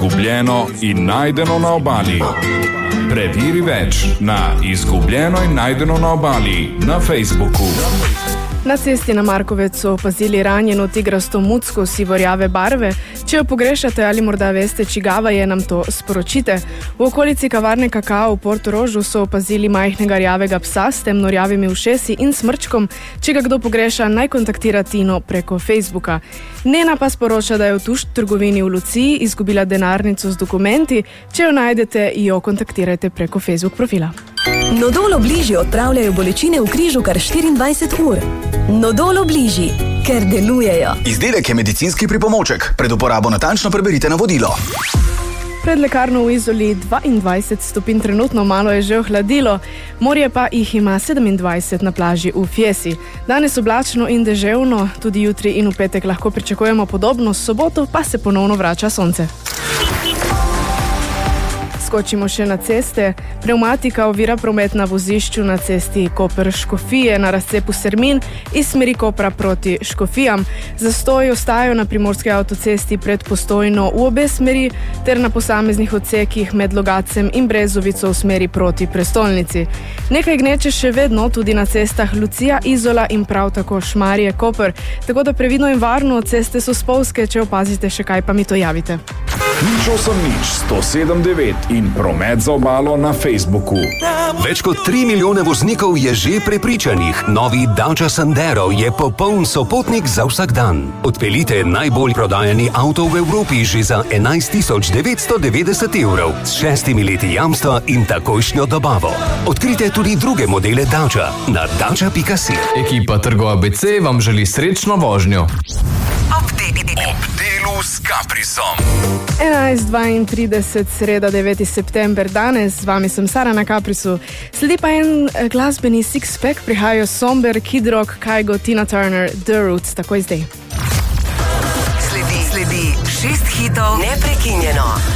izgubljeno in najdeno na obali. Preveri več na Izgubljeno in najdeno na obali na Facebooku. Na cesti na Markovec so opazili ranjeno tigrasto mucko sivorjave barve. Če jo pogrešate ali morda veste, čigava je, nam to sporočite. V okolici kavarne Kakao v Portorožu so opazili majhnega rjavega psa s temnorjavimi ušesi in smrčkom. Če ga kdo pogreša, naj kontaktira Tino preko Facebooka. Nena pa sporoča, da je v tuš trgovini v Luciji izgubila denarnico z dokumenti. Če jo najdete, jo kontaktirajte preko Facebook profila. Nodol Obliži odpravljajo bolečine v križu kar 24 ur. Nodol Obliži, ker delujejo. Izdelek je medicinski pripomoček. Pred uporabo natančno preberite navodilo. Pred lekarno v Izoli 22 stopinj trenutno, malo je že ohladilo, morje pa jih ima 27 na plaži v Fiesi. Danes oblačno in deževno, tudi jutri in v petek lahko pričakujemo podobno, soboto pa se ponovno vrača sonce. Skočimo še na ceste. Pneumatika ovira promet na vozišču na cesti Koper-Škofije na razcepu Sermin iz smeri Kopra proti Škofijam. Zastoji ostajajo na primorski avtocesti pred Postojno v obe smeri ter na posameznih odsekih med Logacem in Brezovico v smeri proti prestolnici. Nekaj gneče še vedno tudi na cestah Lucija, Izola in prav tako Šmarje-Koper. Tako da previdno in varno, ceste so spolzke, če opazite še kaj, pa mi to javite. 107.9 in promet za obalo na Facebooku. Več kot 3 milijone voznikov je že prepričanih. Novi Dacia Sandero je popoln sopotnik za vsak dan. Odpeljite najbolj prodajani avto v Evropi že za 11.990 evrov s 6 leti jamstva in takojšnjo dobavo. Odkrite tudi druge modele Dacia na dacia.si. Ekipa Trgo ABC vam želi srečno vožnjo. Ob delu s Caprisom. 11.32, sreda 9. september. Danes z vami sem Sara na Caprisu. Sledi pa en glasbeni six-pack, prihajajo Somber, Kid Rock, Kygo, Tina Turner, The Roots, takoj zdaj. Sledi 6 hitov neprekinjeno.